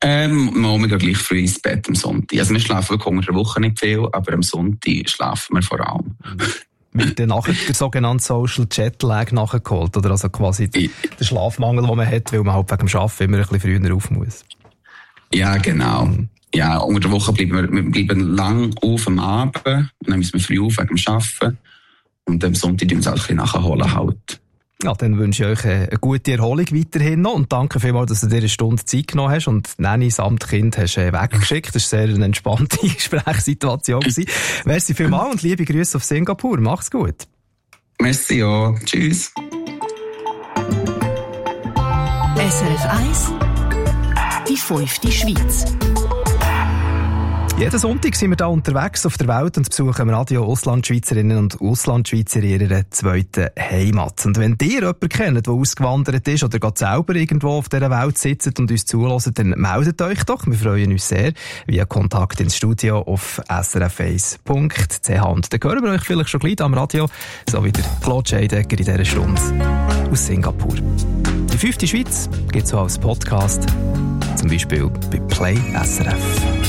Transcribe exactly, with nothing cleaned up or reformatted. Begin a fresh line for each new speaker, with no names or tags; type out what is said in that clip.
Ähm, wir gehen gleich früh ins Bett am Sonntag. Also wir schlafen wirklich unter der Woche nicht viel, aber am Sonntag schlafen wir vor allem.
Wird dann nachher der sogenannte Social Jetlag nachgeholt? Oder also quasi der Schlafmangel, den man hat, weil man halt wegen dem Arbeiten immer ein bisschen früher auf muss?
Ja, genau. Mhm. Ja, unter der Woche bleiben wir, wir bleiben lang auf am Abend, und dann müssen wir früh auf wegen dem Arbeiten. Und am Sonntag tun wir es auch ein bisschen nachholen halt.
Ja, dann wünsche ich euch eine gute Erholung weiterhin noch und danke vielmals, dass du dir eine Stunde Zeit genommen hast und Nanny samt Kind hast weggeschickt. Das war sehr eine entspannte Gesprächssituation. Merci vielmals und liebe Grüße auf Singapur. Mach's gut.
Merci, ja. Tschüss.
S R F eins, die fünfte Schweiz.
Jeden Sonntag sind wir da unterwegs auf der Welt und besuchen im Radio Auslandschweizerinnen und Auslandschweizer in ihrer zweiten Heimat. Und wenn ihr jemanden kennt, der ausgewandert ist oder gerade selber irgendwo auf dieser Welt sitzt und uns zuhört, dann meldet euch doch. Wir freuen uns sehr via Kontakt ins Studio auf s r f eins punkt c h. Und dann hören wir euch vielleicht schon gleich am Radio, so wie der Claude Scheidegger in dieser Stunde aus Singapur. Die fünfte Schweiz gibt es auch als Podcast, zum Beispiel bei Play S R F.